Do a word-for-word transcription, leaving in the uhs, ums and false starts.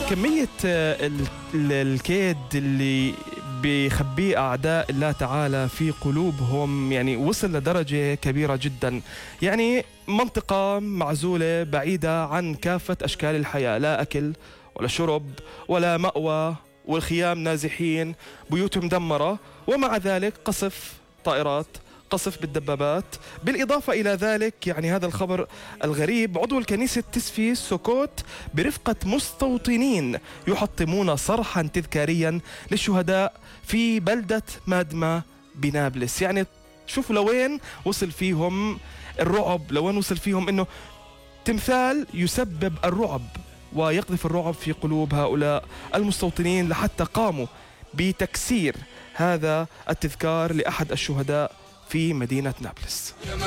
كمية ال- ال- الكيد اللي بيخبيه أعداء الله تعالى في قلوبهم يعني وصل لدرجة كبيرة جدا. يعني منطقة معزولة بعيدة عن كافة أشكال الحياة، لا أكل ولا شرب ولا مأوى، والخيام نازحين، بيوت مدمرة، ومع ذلك قصف طائرات، قصف بالدبابات. بالإضافة إلى ذلك يعني هذا الخبر الغريب، عضو الكنيسة تسفي سوكوت برفقة مستوطنين يحطمون صرحا تذكاريا للشهداء في بلدة مادما بنابلس. يعني شوفوا لوين وصل فيهم الرعب، لوين وصل فيهم انه تمثال يسبب الرعب ويقذف الرعب في قلوب هؤلاء المستوطنين، لحتى قاموا بتكسير هذا التذكار لأحد الشهداء في مدينة نابلس.